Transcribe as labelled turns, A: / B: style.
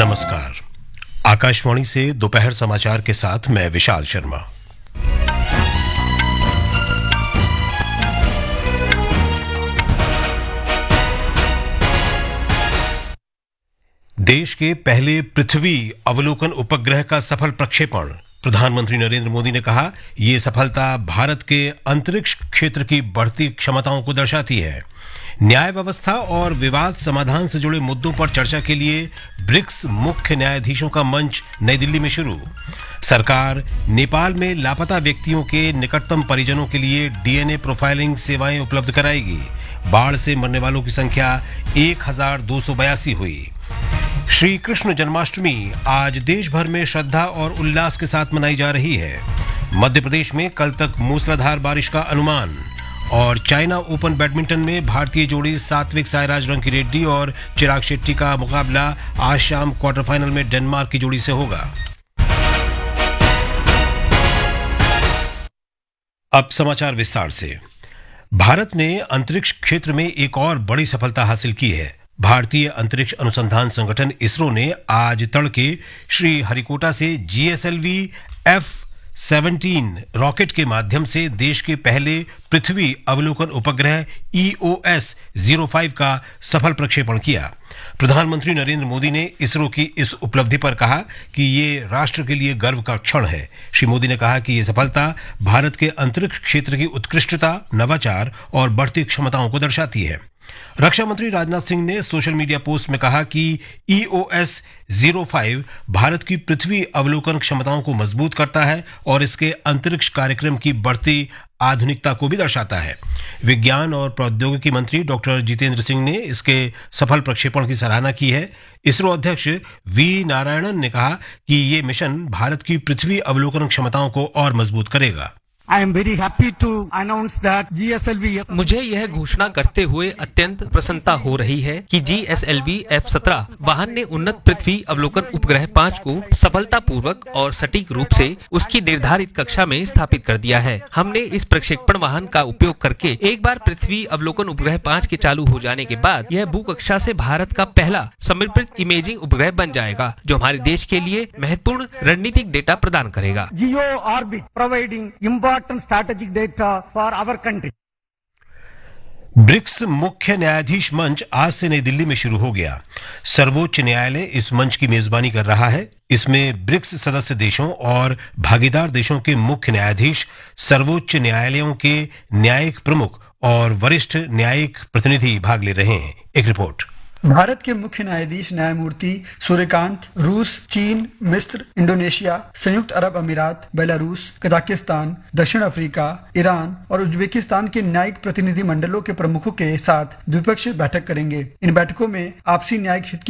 A: नमस्कार। आकाशवाणी से दोपहर समाचार के साथ मैं विशाल शर्मा। देश के पहले पृथ्वी अवलोकन उपग्रह का सफल प्रक्षेपण। प्रधानमंत्री नरेंद्र मोदी ने कहा, ये सफलता भारत के अंतरिक्ष क्षेत्र की बढ़ती क्षमताओं को दर्शाती है। न्याय व्यवस्था और विवाद समाधान से जुड़े मुद्दों पर चर्चा के लिए ब्रिक्स मुख्य न्यायाधीशों का मंच नई दिल्ली में शुरू। सरकार नेपाल में लापता व्यक्तियों के निकटतम परिजनों के लिए डीएनए प्रोफाइलिंग सेवाएं उपलब्ध कराएगी। बाढ़ से मरने वालों की संख्या 1282 हुई। श्री कृष्ण जन्माष्टमी आज देश भर में श्रद्धा और उल्लास के साथ मनाई जा रही है। मध्य प्रदेश में कल तक मूसलाधार बारिश का अनुमान। और चाइना ओपन बैडमिंटन में भारतीय जोड़ी सात्विक साईराज रंकीरेड्डी और चिराग शेट्टी का मुकाबला आज शाम क्वार्टर फाइनल में डेनमार्क की जोड़ी से होगा। अब समाचार विस्तार से। भारत ने अंतरिक्ष क्षेत्र में एक और बड़ी सफलता हासिल की है। भारतीय अंतरिक्ष अनुसंधान संगठन इसरो ने आज तड़के श्री हरिकोटा से GSLV F-17 रॉकेट के माध्यम से देश के पहले पृथ्वी अवलोकन उपग्रह EOS-05 का सफल प्रक्षेपण किया। प्रधानमंत्री नरेंद्र मोदी ने इसरो की इस उपलब्धि पर कहा कि ये राष्ट्र के लिए गर्व का क्षण है। श्री मोदी ने कहा कि ये सफलता भारत के अंतरिक्ष क्षेत्र की उत्कृष्टता, नवाचार और बढ़ती क्षमताओं को दर्शाती है। रक्षा मंत्री राजनाथ सिंह ने सोशल मीडिया पोस्ट में कहा कि EOS-05 भारत की पृथ्वी अवलोकन क्षमताओं को मजबूत करता है और इसके अंतरिक्ष कार्यक्रम की बढ़ती आधुनिकता को भी दर्शाता है। विज्ञान और प्रौद्योगिकी मंत्री डॉक्टर जितेंद्र सिंह ने इसके सफल प्रक्षेपण की सराहना की है। इसरो अध्यक्ष V नारायणन ने कहा कि ये मिशन भारत की पृथ्वी अवलोकन क्षमताओं को और मजबूत करेगा।
B: I am very happy to announce that GSLV
C: मुझे यह घोषणा करते हुए अत्यंत प्रसन्नता हो रही है कि GSLV F-17 वाहन ने उन्नत पृथ्वी अवलोकन उपग्रह 5 को सफलतापूर्वक और सटीक रूप से उसकी निर्धारित कक्षा में स्थापित कर दिया है। हमने इस प्रक्षेपण वाहन का उपयोग करके एक बार पृथ्वी अवलोकन उपग्रह 5 के चालू हो जाने के बाद यह भूकक्षा से भारत का पहला समर्पित इमेजिंग उपग्रह बन जाएगा, जो हमारे देश के लिए महत्वपूर्ण रणनीतिक डेटा प्रदान करेगा।
B: Geo orbit providing important strategic data for our country.
A: BRICS मुख्य न्यायाधीश मंच आज से नई दिल्ली में शुरू हो गया। सर्वोच्च न्यायालय इस मंच की मेजबानी कर रहा है। इसमें ब्रिक्स सदस्य देशों और भागीदार देशों के मुख्य न्यायाधीश, सर्वोच्च न्यायालयों के न्यायिक प्रमुख और वरिष्ठ न्यायिक प्रतिनिधि भाग ले रहे हैं। एक रिपोर्ट।
D: भारत के मुख्य न्यायाधीश न्यायमूर्ति सूर्यकांत रूस, चीन, मिस्र, इंडोनेशिया, संयुक्त अरब अमीरात, बेलारूस, कजाकिस्तान, दक्षिण अफ्रीका, ईरान और उज्बेकिस्तान के न्यायिक प्रतिनिधि मंडलों के प्रमुखों के साथ द्विपक्षीय बैठक करेंगे। इन बैठकों में आपसी न्यायिक हित